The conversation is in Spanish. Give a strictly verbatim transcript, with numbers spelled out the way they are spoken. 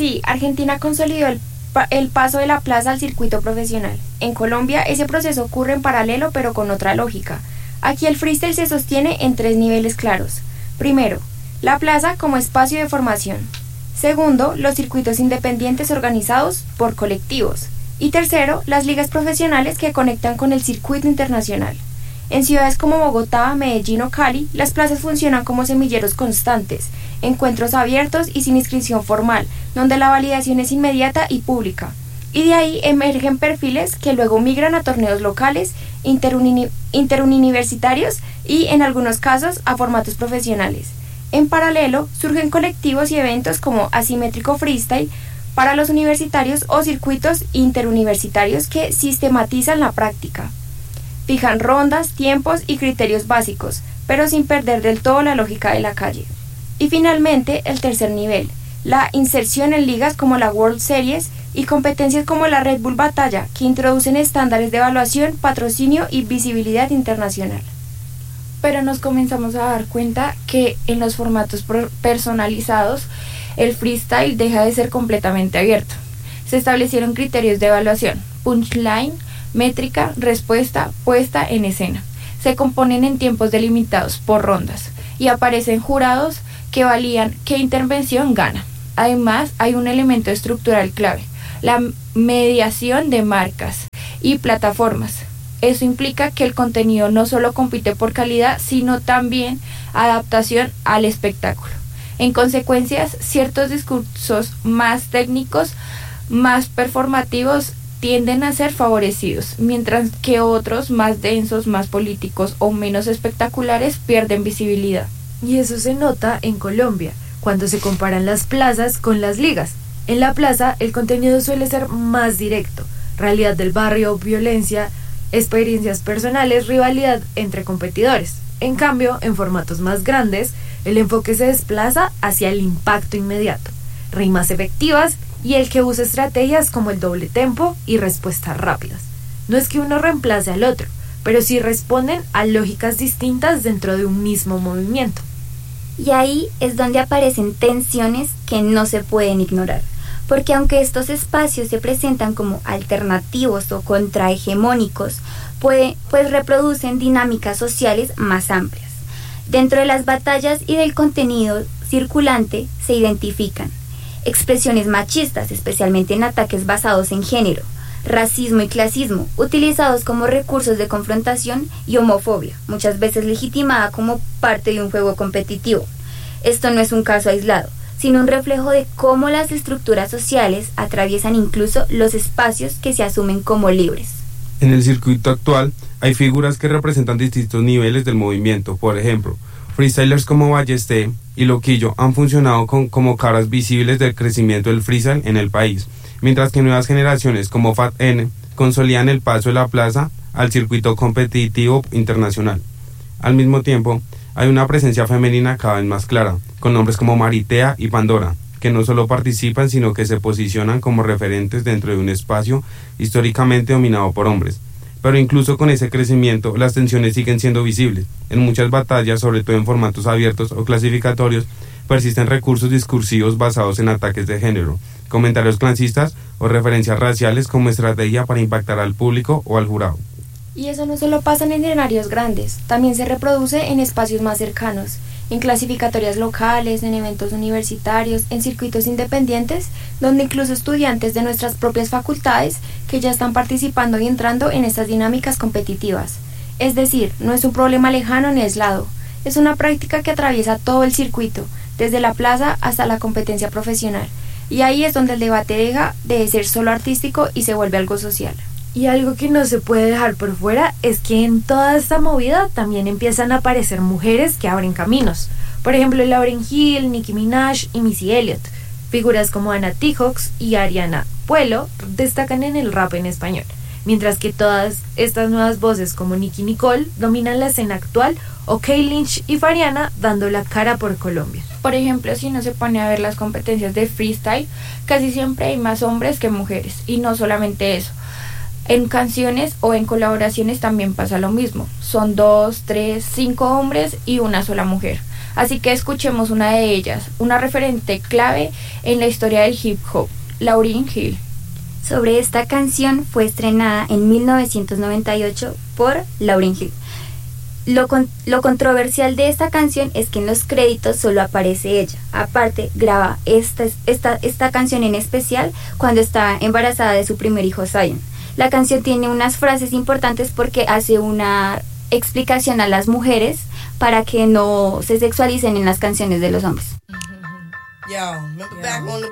Sí, Argentina consolidó el, pa- el paso de la plaza al circuito profesional. En Colombia ese proceso ocurre en paralelo pero con otra lógica. Aquí el freestyle se sostiene en tres niveles claros. Primero, la plaza como espacio de formación. Segundo, los circuitos independientes organizados por colectivos. Y tercero, las ligas profesionales que conectan con el circuito internacional. En ciudades como Bogotá, Medellín o Cali, las plazas funcionan como semilleros constantes, encuentros abiertos y sin inscripción formal, donde la validación es inmediata y pública. Y de ahí emergen perfiles que luego migran a torneos locales, interuni- interuniversitarios y, en algunos casos, a formatos profesionales. En paralelo, surgen colectivos y eventos como Asimétrico Freestyle para los universitarios o circuitos interuniversitarios que sistematizan la práctica. Fijan rondas, tiempos y criterios básicos, pero sin perder del todo la lógica de la calle. Y finalmente, el tercer nivel, la inserción en ligas como la World Series y competencias como la Red Bull Batalla, que introducen estándares de evaluación, patrocinio y visibilidad internacional. Pero nos comenzamos a dar cuenta que en los formatos personalizados el freestyle deja de ser completamente abierto. Se establecieron criterios de evaluación, punchline, métrica, respuesta, puesta en escena. Se componen en tiempos delimitados por rondas y aparecen jurados que valían qué intervención gana. Además, hay un elemento estructural clave, la mediación de marcas y plataformas. Eso implica que el contenido no solo compite por calidad, sino también adaptación al espectáculo. En consecuencia, ciertos discursos más técnicos, más performativos, tienden a ser favorecidos, mientras que otros más densos, más políticos o menos espectaculares pierden visibilidad. Y eso se nota en Colombia, cuando se comparan las plazas con las ligas. En la plaza, el contenido suele ser más directo, realidad del barrio, violencia, experiencias personales, rivalidad entre competidores. En cambio, en formatos más grandes, el enfoque se desplaza hacia el impacto inmediato, rimas efectivas y el que usa estrategias como el doble tempo y respuestas rápidas. No es que uno reemplace al otro, pero sí responden a lógicas distintas dentro de un mismo movimiento. Y ahí es donde aparecen tensiones que no se pueden ignorar, porque aunque estos espacios se presentan como alternativos o contrahegemónicos, puede, pues reproducen dinámicas sociales más amplias. Dentro de las batallas y del contenido circulante se identifican expresiones machistas, especialmente en ataques basados en género, racismo y clasismo, utilizados como recursos de confrontación, y homofobia, muchas veces legitimada como parte de un juego competitivo. Esto no es un caso aislado, sino un reflejo de cómo las estructuras sociales atraviesan incluso los espacios que se asumen como libres. En el circuito actual hay figuras que representan distintos niveles del movimiento. Por ejemplo, freestylers como Ballesté y Loquillo han funcionado con, como caras visibles del crecimiento del freestyle en el país, mientras que nuevas generaciones como Fat N consolidan el paso de la plaza al circuito competitivo internacional. Al mismo tiempo, hay una presencia femenina cada vez más clara, con nombres como Maritea y Pandora, que no solo participan, sino que se posicionan como referentes dentro de un espacio históricamente dominado por hombres. Pero incluso con ese crecimiento, las tensiones siguen siendo visibles. En muchas batallas, sobre todo en formatos abiertos o clasificatorios, persisten recursos discursivos basados en ataques de género, comentarios clasistas o referencias raciales como estrategia para impactar al público o al jurado. Y eso no solo pasa en escenarios grandes, también se reproduce en espacios más cercanos, en clasificatorias locales, en eventos universitarios, en circuitos independientes, donde incluso estudiantes de nuestras propias facultades que ya están participando y entrando en estas dinámicas competitivas. Es decir, no es un problema lejano ni aislado, es una práctica que atraviesa todo el circuito, desde la plaza hasta la competencia profesional, y ahí es donde el debate deja de ser solo artístico y se vuelve algo social. Y algo que no se puede dejar por fuera es que en toda esta movida también empiezan a aparecer mujeres que abren caminos. Por ejemplo, Lauryn Hill, Nicki Minaj y Missy Elliott. Figuras como Anna Tijoux y Ariana Puelo destacan en el rap en español, mientras que todas estas nuevas voces como Nicki Nicole dominan la escena actual, o Kay Lynch y Fariana dando la cara por Colombia. Por ejemplo, si uno se pone a ver las competencias de freestyle, casi siempre hay más hombres que mujeres, y no solamente eso. En canciones o en colaboraciones también pasa lo mismo. Son dos, tres, cinco hombres y una sola mujer. Así que escuchemos una de ellas, una referente clave en la historia del hip hop, Lauryn Hill. Sobre esta canción fue estrenada en mil novecientos noventa y ocho por Lauryn Hill. Lo, con, lo controversial de esta canción es que en los créditos solo aparece ella. Aparte, graba esta, esta, esta canción en especial cuando estaba embarazada de su primer hijo Zion. La canción tiene unas frases importantes porque hace una explicación a las mujeres para que no se sexualicen en las canciones de los hombres. Yo, remember back on the